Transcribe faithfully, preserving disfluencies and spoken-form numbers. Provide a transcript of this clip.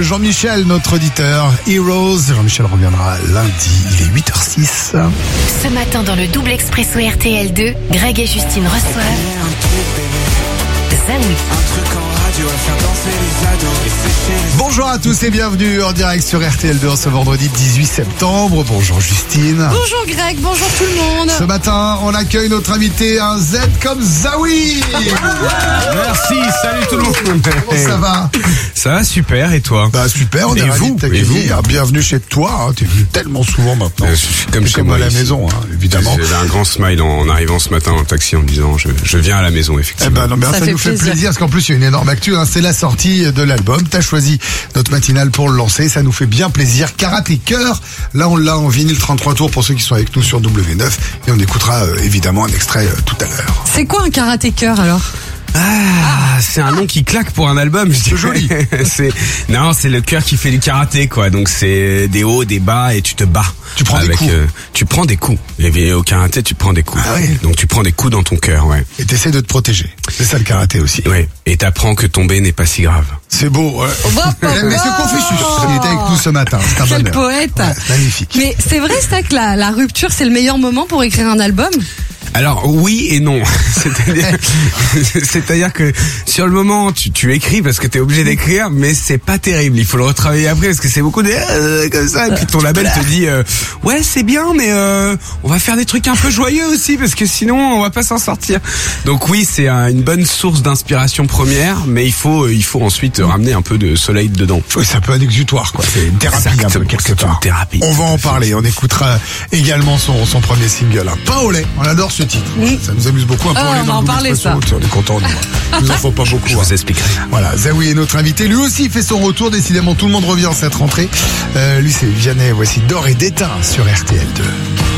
Jean-Michel, notre auditeur, Heroes. Jean-Michel reviendra lundi, il est huit heures six. Ce matin dans le double expresso R T L deux, Greg et Justine reçoivent Zawi. Bonjour à tous et bienvenue en direct sur R T L deux ce vendredi dix-huit septembre. Bonjour Justine. Bonjour Greg, bonjour tout le monde. Ce matin, on accueille notre invité, un Z comme Zawi. Merci, salut tout le monde. Comment ça va? Ça va super, et toi? Bah super, on Et est ravis vous de Et vous t'accueillir. Bienvenue chez toi, hein. T'es venu tellement souvent maintenant. Euh, je suis comme T'es chez comme moi à la ici. maison, hein, évidemment. J'ai un grand smile en, en arrivant ce matin en taxi en me disant je, je viens à la maison, Eh effectivement. ben non, mais ça, Ça ça fait nous fait plaisir. plaisir parce qu'en plus il y a une énorme actu, hein, c'est la sortie de l'album. T'as choisi notre matinale pour le lancer, ça nous fait bien plaisir. Karaté Cœur, là on l'a en vinyle trente-trois tours pour ceux qui sont avec nous sur W neuf et on écoutera euh, évidemment un extrait euh, tout à l'heure. C'est quoi un karatékeur alors? Ah, c'est un nom qui claque pour un album, je dirais. Joli. c'est non, c'est le cœur qui fait du karaté, quoi. Donc c'est des hauts, des bas, et tu te bats. Tu prends des Avec, coups. euh, tu prends des coups. Et au karaté, tu prends des coups. Ah ouais. Donc tu prends des coups dans ton cœur, ouais. Et t'essaies de te protéger. C'est ça le karaté aussi. Ouais. Et t'apprends que tomber n'est pas si grave. C'est beau. Ouais. Hop, hop, Mais c'est hop. Confucius qui était avec nous ce matin. C'est un Quel bonheur. poète. Ouais, c'est magnifique. Mais c'est vrai ça que la, la rupture c'est le meilleur moment pour écrire un album? Alors oui et non. C'est-à-dire, c'est-à-dire que sur le moment tu, tu écris parce que t'es obligé d'écrire, mais c'est pas terrible. Il faut le retravailler après parce que c'est beaucoup de euh, comme ça. Et puis ton label te dit euh, ouais c'est bien, mais euh, on va faire des trucs un peu joyeux aussi parce que sinon on va pas s'en sortir. Donc oui c'est un- une bonne source d'inspiration première, mais il faut il faut ensuite ramener un peu de soleil dedans. Oui, c'est un peu un exutoire, quoi. C'est une thérapie, un peu, Exactement, quelque c'est une part. thérapie. On va en parler. On écoutera également son, son premier single, hein. Paolé. On adore ce titre. Oui. Ça nous amuse beaucoup. Un Ah, Paolé on dans va en le parler, Expresso. ça. On est content, nous. hein. Il nous en faut pas beaucoup. Je hein. vous expliquerai. Voilà, Zawi est notre invité. Lui aussi fait son retour. Décidément, tout le monde revient en cette rentrée. Euh, lui, c'est Vianney. Voici D'or et d'étain sur R T L deux.